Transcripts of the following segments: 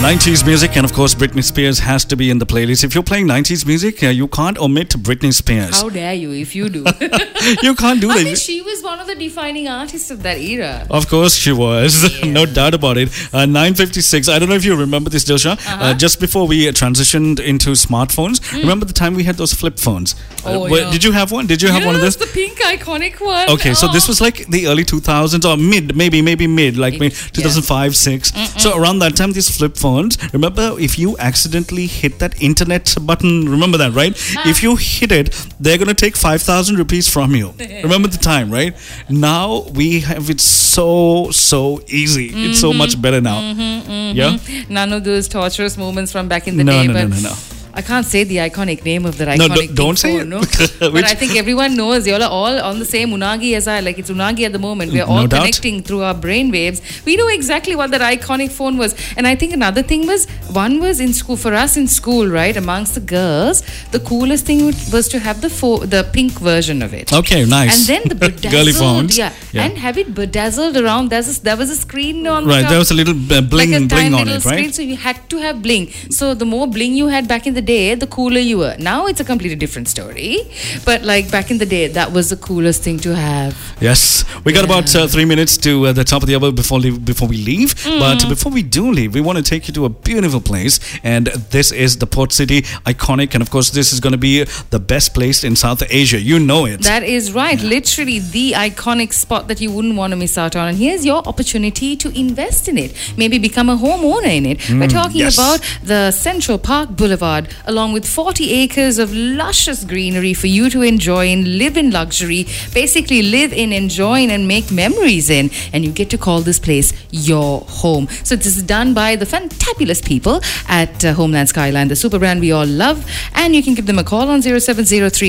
90s music, and of course, Britney Spears has to be in the playlist. If you're playing 90s music, you can't omit Britney Spears. How dare you if you do? You can't do I that. mean, she was one of the defining artists of that era. Of course she was. Yeah. No doubt about it. 9:56. I don't know if you remember this, Dilsha. Just before we transitioned into smartphones, remember the time we had those flip phones? Oh, Where- yeah. Did you have one? Did you have one of Yes, those? the pink iconic one. Okay, so this Oh. was like the early 2000s or maybe mid, like Yeah. 2005, 6. So around that time, these flip phones, remember if you accidentally hit that internet button, remember that, right? If you hit it, they're going to take 5,000 rupees from you. Remember the time, right? Now we have it so easy. It's so much better now. Yeah? None of those torturous moments from back in the No, day. no, but no. I can't say the iconic name of that iconic No, pink don't say phone, it. no? Which- But I think everyone knows. You're all on the same Unagi as I. Like, it's Unagi at the moment. We're all No doubt. connecting through our brain waves. We know exactly what that iconic phone was. And I think another thing was, one was in school, for us in school, right, amongst the girls, the coolest thing was to have the pink version of it. Okay, nice. And then the bedazzled, Girly phones. yeah, and have it bedazzled around. There was a screen on the Right, top. there was a little bling, Like a tiny bling on little it, right? screen, so you had to have bling. So the more bling you had back in the day, the cooler you were. Now it's a completely different story. But like back in the day, that was the coolest thing to have. Yes, we got about 3 minutes to the top of the hour before we leave. But before we do leave, we want to take you to a beautiful place, and this is the Port City Iconic. And of course, this is going to be the best place in South Asia. You know it. That is right. Literally the iconic spot that you wouldn't want to miss out on. And here's your opportunity to invest in it. Maybe become a homeowner in it. We're talking yes. about the Central Park Boulevard, along with 40 acres of luscious greenery for you to enjoy and live in luxury. Basically, live in, enjoy, and make memories in. And you get to call this place your home. So this is done by the fantabulous people at Homeland Skyline, the super brand we all love. And you can give them a call on 0703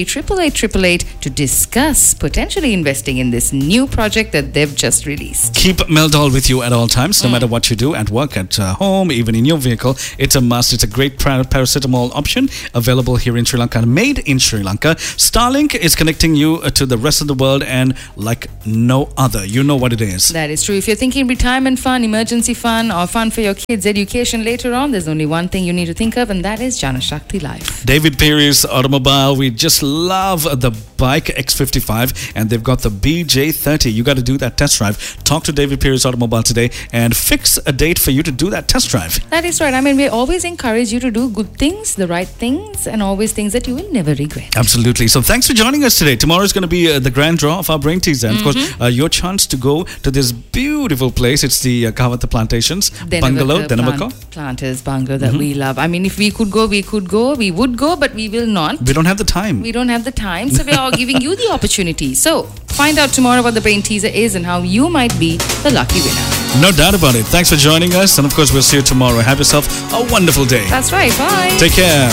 888 to discuss potentially investing in this new project that they've just released. Keep Meldol with you at all times, no matter what you do at work, at home, even in your vehicle. It's a must. It's a great paracetamol option available here in Sri Lanka, made in Sri Lanka. Starlink is connecting you to the rest of the world, and like no other. You know what it is. That is true. If you're thinking retirement fund, emergency fund, or fund for your kids' education later on, there's only one thing you need to think of, and that is Janashakti Life. David Perry's Automobile. We just love the bike X55, and they've got the BJ30. You got to do that test drive. Talk to David Perry's Automobile today and fix a date for you to do that test drive. That is right. I mean, we always encourage you to do good things, the right things, and always things that you will never regret. Absolutely. So thanks for joining us today. Tomorrow is going to be the grand draw of our brain teaser. And of course, your chance to go to this beautiful place. It's the Kawata Plantations Bungalow, Denamako. Planters Bungalow that we love. I mean, if we could go, we would go, but we will not. We don't have the time. We don't have the time, so we are giving you the opportunity. So find out tomorrow what the brain teaser is and how you might be the lucky winner. No doubt about it. Thanks for joining us. And of course, we'll see you tomorrow. Have yourself a wonderful day. That's right. Bye. Take care.